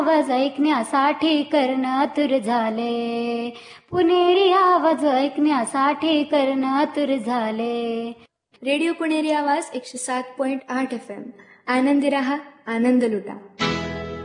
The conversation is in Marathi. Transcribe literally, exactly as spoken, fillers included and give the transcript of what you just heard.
आवाज ऐकण्यासाठी कर्ण आतुर झाले, पुणेरी आवाज ऐकण्यासाठी कर्ण आतुर झाले. रेडिओ पुणेरी आवाज एकशे सात पॉइंट आठ एफ एम. आनंदी रहा, आनंद लुटा.